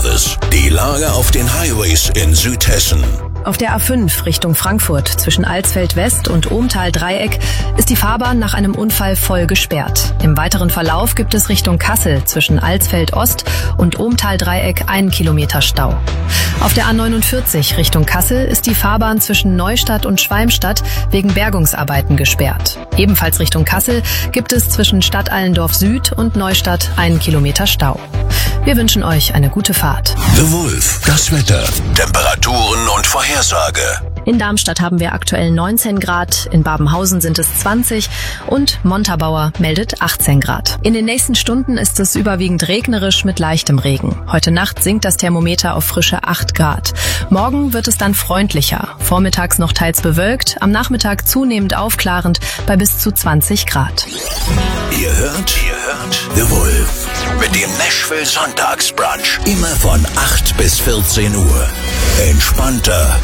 Service. Die Lage auf den Highways in Südhessen. Auf der A5 Richtung Frankfurt zwischen Alsfeld West und Ohmtal-Dreieck ist die Fahrbahn nach einem Unfall voll gesperrt. Im weiteren Verlauf gibt es Richtung Kassel zwischen Alsfeld Ost und Ohmtal-Dreieck 1 Kilometer Stau. Auf der A49 Richtung Kassel ist die Fahrbahn zwischen Neustadt und Schwalmstadt wegen Bergungsarbeiten gesperrt. Ebenfalls Richtung Kassel gibt es zwischen Stadtallendorf Süd und Neustadt 1 Kilometer Stau. Wir wünschen euch eine gute Fahrt. The Wolf, das Wetter, Temperaturen und Vorhersage. In Darmstadt haben wir aktuell 19 Grad, in Babenhausen sind es 20 und Montabaur meldet 18 Grad. In den nächsten Stunden ist es überwiegend regnerisch mit leichtem Regen. Heute Nacht sinkt das Thermometer auf frische 8 Grad. Morgen wird es dann freundlicher. Vormittags noch teils bewölkt, am Nachmittag zunehmend aufklarend bei bis zu 20 Grad. Ihr hört The Wolf mit dem Nashville Sonntagsbrunch. Immer von 8 bis 14 Uhr. Entspannter